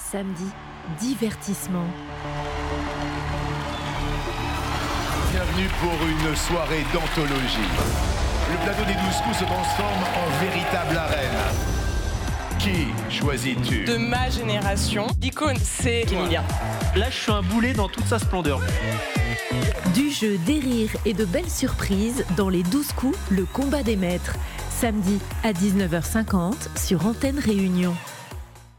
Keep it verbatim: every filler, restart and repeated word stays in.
Samedi, divertissement. Bienvenue pour une soirée d'anthologie. Le plateau des douze coups se transforme en véritable arène. Qui choisis-tu ? De ma génération, l'icône, c'est Emilia. Là, je suis un boulet dans toute sa splendeur. Du jeu, des rires et de belles surprises dans les douze coups, le combat des maîtres. Samedi à dix-neuf heures cinquante sur Antenne Réunion.